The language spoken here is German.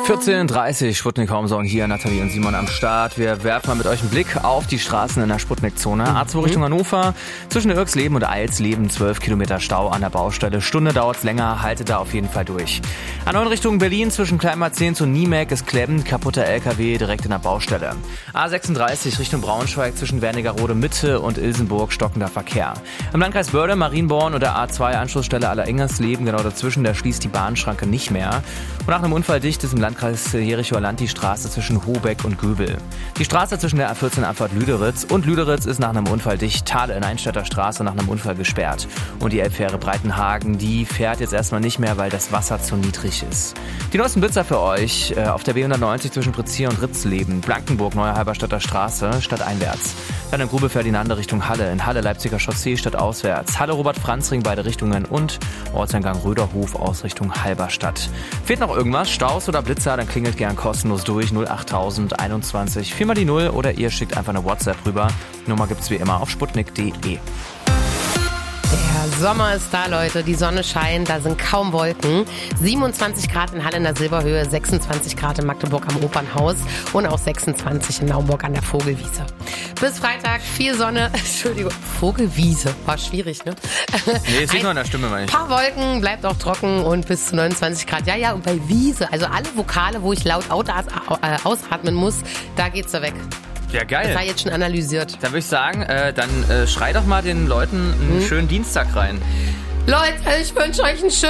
14.30 Sputnik Homezone hier, Nathalie und Simon am Start. Wir werfen mal mit euch einen Blick auf die Straßen in der Sputnik-Zone. A2 Richtung Hannover, zwischen Irksleben und Eilsleben 12 Kilometer Stau an der Baustelle. Stunde dauert's länger, haltet da auf jeden Fall durch. A9 Richtung Berlin, zwischen Kleinmarzehn und Niemek ist klemmend, kaputter LKW direkt in der Baustelle. A36 Richtung Braunschweig, zwischen Wernigerode Mitte und Ilsenburg stockender Verkehr. Im Landkreis Börde, Marienborn und der A2 Anschlussstelle Allerengersleben, genau dazwischen, da schließt die Bahnschranke nicht mehr. Und nach einem Unfall dicht ist im Landkreis Jerichoer Land die Straße zwischen Hobeck und Göbel. Die Straße zwischen der A14 Abfahrt Lüderitz und Lüderitz ist nach einem Unfall dicht. Thale in Einstädter Straße nach einem Unfall gesperrt. Und die Elbfähre Breitenhagen, die fährt jetzt erstmal nicht mehr, weil das Wasser zu niedrig ist. Die neuesten Blitzer für euch auf der B190 zwischen Pritzir und Ritzleben, Blankenburg, Neuer Halberstadter Straße, stadteinwärts. Dann in Grube Ferdinande Richtung Halle, in Halle Leipziger Chaussee stadtauswärts, Halle Robert-Franz-Ring beide Richtungen und Ortseingang Röderhof aus Richtung Halberstadt. Fehlt noch irgendwas, Staus oder Blitzer, dann klingelt gern kostenlos durch 08000 21 4 mal die 0 oder ihr schickt einfach eine WhatsApp rüber. Nummer gibt's wie immer auf sputnik.de. Der Sommer ist da, Leute. Die Sonne scheint, da sind kaum Wolken. 27 Grad in Halle in der Silberhöhe, 26 Grad in Magdeburg am Opernhaus und auch 26 in Naumburg an der Vogelwiese. Bis Freitag viel Sonne. Entschuldigung, Vogelwiese. War schwierig, ne? Nee, es liegt nur an der Stimme, meine ich. Ein paar Wolken, bleibt auch trocken und bis zu 29 Grad. Ja, und bei Wiese, also alle Vokale, wo ich laut ausatmen muss, da geht's da weg. Ja, geil. Das war jetzt schon analysiert. Dann würde ich sagen, dann schrei doch mal den Leuten einen schönen Dienstag rein. Leute, ich wünsche euch einen schönen